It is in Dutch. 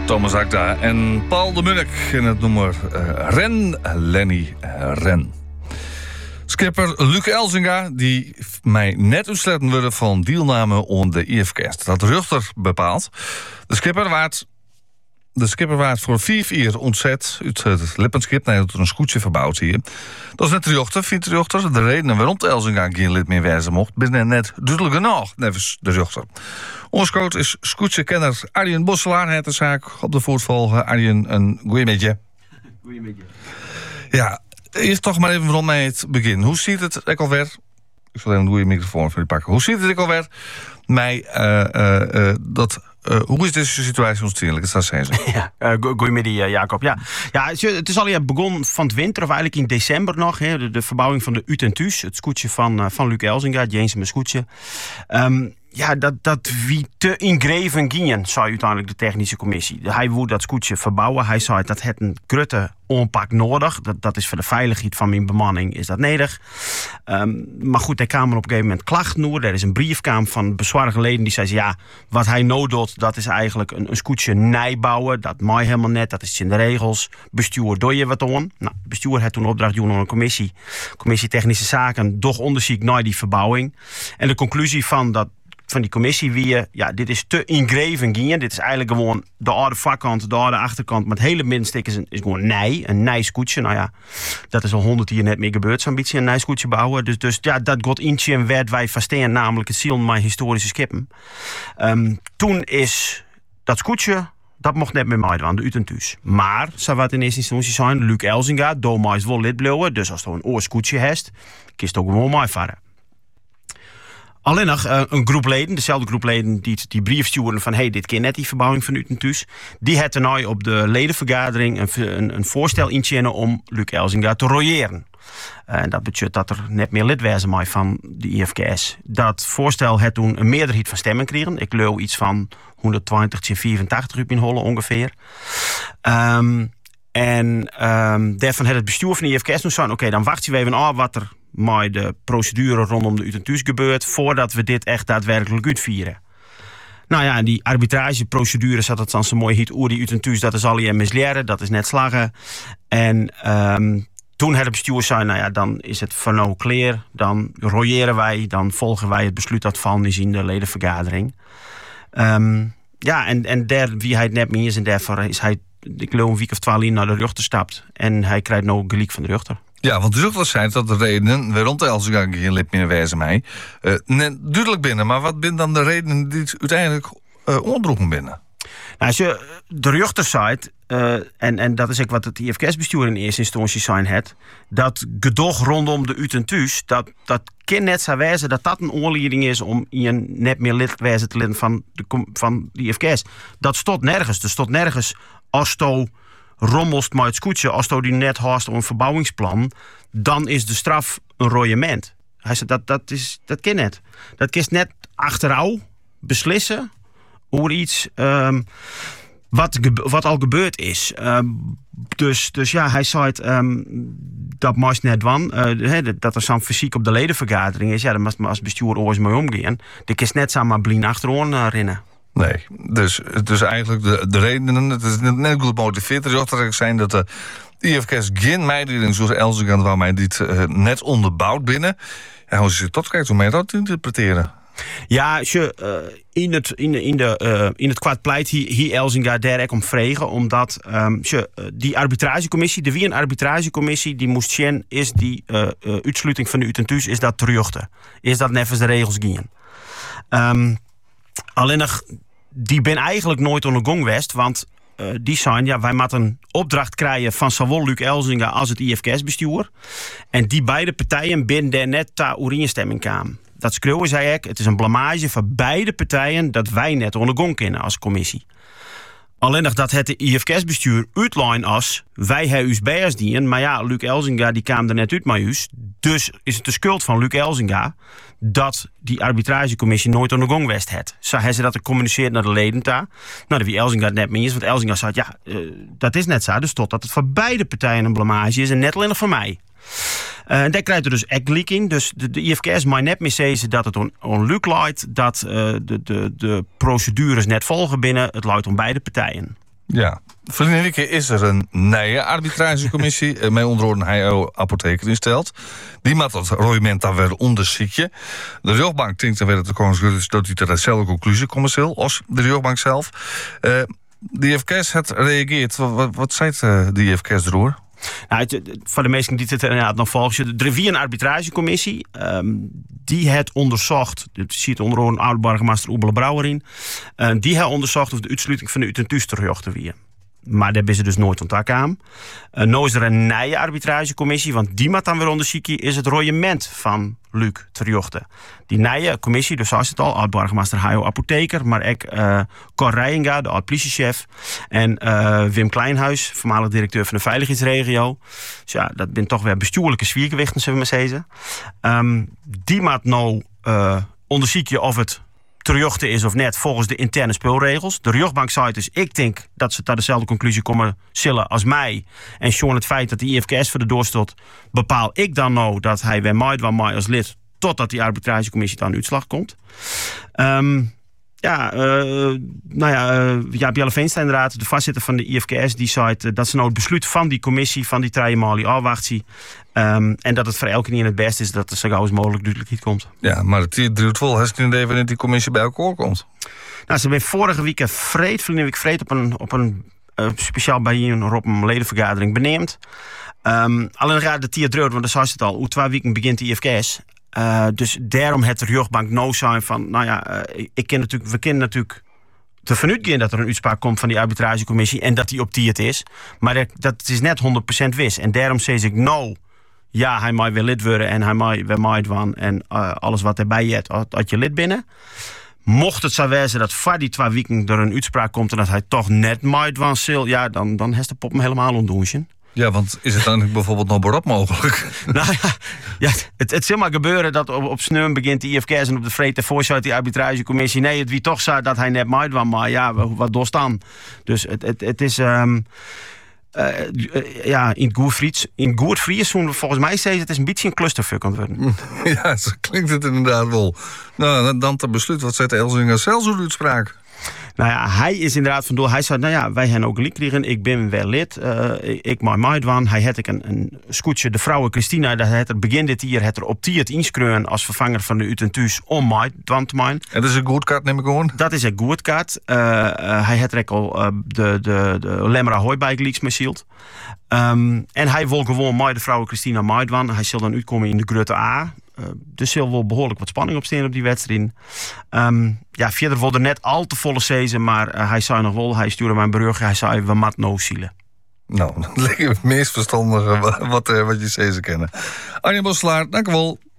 Thomas Akda en Paul de Munnik in het nummer Ren, Lenny Ren. Skipper Luc Elzinga, die mij net uitsletten worden van deelname aan de IFK's. Dat Ruchter bepaalt. De skipper waard voor 4 uur ontzet uit het Lippenskip. Nee, dat er een scootje verbouwd hier. Dat is net de Ruchter, vindt de Ruchter. De redenen waarom Elzinga geen lid meer wezen mocht, binnen net duidelijk genoeg, nevens de Ruchter. Ons coach is scootje-kenner Arjen Bosselaar. Het de zaak op de voetvolgen. Arjen, een goeiemiddag. Goeiemiddag. Ja, eerst toch maar even rond mij het begin. Hoe ziet het ik alweer? Ik zal even een goede microfoon voor je pakken. Hoe ziet het ik alweer? Hoe is deze situatie ontstaan? Dat zijn ze. Ja, goedemiddag Jacob. Ja, het is al begonnen van het winter, of eigenlijk in december nog. Hè, de verbouwing van de Ut en Thuis, het scootje van Luc Elzinga, James mijn scootje. Dat wie te ingreven gingen, zei uiteindelijk de technische commissie. Hij wou dat scootje verbouwen. Hij zei dat het een grote aanpak nodig. Dat is voor de veiligheid van mijn bemanning is dat nodig. Maar goed, er kwamen op een gegeven moment klachten door. Er is een brief kwam van bezwaarde leden die zei: ja, wat hij nou doet, dat is eigenlijk een scootje nijbouwen. Dat mag helemaal net, dat is in de regels. Bestuur, doe je wat aan? Nou, bestuur had toen opdracht doen aan een commissie technische zaken, doch onderzoek naar die verbouwing. En de conclusie van die commissie wie dit is te ingreven gingen. Dit is eigenlijk gewoon de oude voorkant, de oude achterkant, maar het hele middenstuk is gewoon een nijscootje. Nou ja, dat is al 100 jaar net meer gebeurd, zo'n beetje een nijscootje bouwen. Dus ja, dat gaat eentje en werd wij verstaan, namelijk het ziel mijn historische skippen. Toen is dat scootje, dat mocht net meer meedoen, de Ut en Thuis. Maar, zou wat in eerste instantie zijn, Luc Elzinga, doe wel lid blijven. Dus als je een oorscootje hebt, kiest ook gewoon meevaren. Alleen nog een groep leden, dezelfde groep leden die brief sturen van dit keer net die verbouwing van Ut en Thuis. Die had er nou op de ledenvergadering een voorstel inzien om Luc Elzinga te royeren. En dat betekent dat er net meer lid wezen mij van de IFKS. Dat voorstel had toen een meerderheid van stemmen kregen. Ik geloof iets van 120 tot 84 in Holland ongeveer. Daarvan had het bestuur van de IFKS nu zo'n dan wachten we even af wat er met de procedure rondom de Ut en Thuis gebeurt voordat we dit echt daadwerkelijk uitvieren. Nou ja, die arbitrageprocedure zat het dan zo mooi hiet oer die Ut en Thuis, dat is al je misleren, dat is net slagen. En toen had het bestuur zei, dan is het van nou clear, dan royeren wij, dan volgen wij het besluit dat van is in de ledenvergadering. En daar wie hij het net mee is en daarvoor is hij, ik geloof een week of 12 naar de Ruchter stapt en hij krijgt nou gelijk van de Ruchter. Ja, want de Ruchter zei dat de redenen waarom de Elzinga geen lid meer wezen mij duidelijk binnen. Maar wat zijn dan de redenen die het uiteindelijk ondroegen binnen? Nou, de Ruchter zei en dat is ook wat het IFKS-bestuur in eerste instantie zijn het, dat gedoog rondom de Ut en Thuis, dat kan net zo wezen dat een oorleiding is om je net meer lid wezen te lid van de IFKS. Dat stond nergens. Er stond nergens als to rommelst met het scootje, als to die net haast om een verbouwingsplan, dan is de straf een royement. Hij zei dat kan net. Dat kan net achteraf beslissen over iets wat al gebeurd is. Dus ja, hij zei het, dat moest net doen. Dat er zo'n fysiek op de ledenvergadering is. Ja, daar moest als bestuur ooit mee omgaan. Dat is net samen blien achterom rennen. Nee, dus eigenlijk de redenen, het is net goed gemotiveerd. Er zou zijn dat de IFKS geen meiding zoals Elzinga waar mij dit net onderbouwd binnen. En hoe ze tot kijkt, hoe mij dat interpreteren? Ja, in het kwaad pleit hier Elzinga daar ook om vregen, omdat die arbitragecommissie, er wie een arbitragecommissie die moest zien, is die uitsluiting van de Ut en Thuis, is dat terugte? Is dat nevens de regels gaan? Alleen nog, die ben eigenlijk nooit onder gong geweest, want die zijn, wij moeten een opdracht krijgen van zowel Luc Elzinga als het IFKS-bestuur. En die beide partijen binnen daar net ter oerinstemming kwamen. Dat schreeuwen zei ik, het is een blamage voor beide partijen dat wij net onder gong kunnen als commissie. Alleen nog dat het de IFKS-bestuur uitlijn als wij hebben us bij dienen, maar ja, Luc Elzinga die kwam er net uit met us. Dus is het de schuld van Luc Elzinga dat die arbitragecommissie nooit onder gong geweest had. Zo hebben ze dat gecommuniceerd naar de leden daar. Nou, de wie Elzinga het net mee is, want Elzinga zei dat is net zo. Dus tot dat het voor beide partijen een blamage is en net alleen nog voor mij. En daar krijgt er dus echt gelijk in. Dus de IFKS mag net meer zeggen dat het on Luc leidt, dat de procedures net volgen binnen. Het leidt om beide partijen. Ja. Vriendinneke is er een nieuwe arbitragecommissie met onder andere hij apotheker instelt. Die maakt dat royement dan weer onderzoeken. De rechtbank denkt dan weer dat de koningschap dat hij tot dezelfde conclusie komt als de rechtbank zelf. De IFKS het reageert. Wat zei de IFKS erover? Nou, voor de meesten die het inderdaad nog volgen. Er is een arbitragecommissie. Die het onderzocht. Dat ziet onder andere oud-burgemeester Oebele Brouwer in. Die heeft onderzocht of de uitsluiting van de UTNTUS terug te weer. Maar daar ben ze dus nooit ontdekt aan. Nu is er een nieuwe arbitragecommissie, want die moet dan weer onderzoeken is het royement van Luc terjochten. Die nieuwe commissie, dus zoals het al, oud-burgemeester Hajo Apotheker, maar ook Cor Rijenga, de oud-politiechef, en Wim Kleinhuis, voormalig directeur van de veiligheidsregio. Dus ja, dat zijn toch weer bestuurlijke zwiergewichten, zullen we maar zeggen. Die moet nou onderzoeken of het terjochten is of net volgens de interne speelregels. De rechtbank zei dus, ik denk dat ze tot dezelfde conclusie komen zullen als mij. En Sean het feit dat de IFKS voor de doorstond, bepaal ik dan nou dat hij weer mij als lid, totdat die arbitragecommissie dan uitslag komt. Jaap Jelle Veenstra inderdaad, de voorzitter van de IFKS, die zei dat ze nou het besluit van die commissie, van die Trijemalie afwachten. En dat het voor elke niet het beste is dat er zo gauw als mogelijk duidelijkheid komt. Ja, maar het duurt wel. Hij is niet even dat die commissie bij elkaar komt. Nou, ze hebben vorige week vreed op een speciaal bijeen op een ledenvergadering beneemd. Alleen gaat de tier dreut, want dat zei het al. Hoe 2 weken begint de IFKS. Dus daarom het de rechtbank nou zijn van, we kennen natuurlijk te vanuitgaan dat er een uitspraak komt van die arbitragecommissie en dat die op het is. Maar dat is net 100% wis. En daarom zeg ik nou, ja, hij mag weer lid worden en hij mag weer meid van en alles wat erbij je had je lid binnen. Mocht het zo wezen dat voor die 2 weken er een uitspraak komt en dat hij toch net meid van zal, ja, dan heeft de pop hem helemaal ontdoen. Ja, want is het dan bijvoorbeeld nog beroep mogelijk? Nou ja, het zal maar gebeuren dat op Sneum begint de IFKS en op de vreed ervoor uit die arbitragecommissie. Nee, het wie toch zei dat hij net meid was, maar ja, wat doet dan? Dus het is in Goerd Fries, volgens mij zei het is een beetje een clusterfuck aan het worden. Ja, zo klinkt het inderdaad wel. Nou, dan te besluit, wat zegt Elzinga zelfs hoe uitspraak? Nou ja, hij is inderdaad van doel. Hij zei, wij hebben ook gelijk kregen. Ik ben wel lid. Ik maak meid van. Hij had een scootje. De vrouw Christina, dat het er begin dit jaar het er op het inschreeuwen als vervanger van de UTNTUS om meid van te maken. En dat is een goedkaart, neem ik gewoon? Dat is een goedkaart. Hij had er al de Lemmera Hooibike Leaks mee zield. En hij wil gewoon met de vrouw Christina meid van. Hij zal dan uitkomen in de Grutte A. Dus zal wel behoorlijk wat spanning opstaan op die wedstrijd. Verder wordt er net al te volle season, maar hij zei nog wel, hij stuurde mijn bericht, hij zei, we mat no zielen. Nou, dat lijkt me het meest verstandige wat je season kennen. Arjen Bosselaar, dank u wel.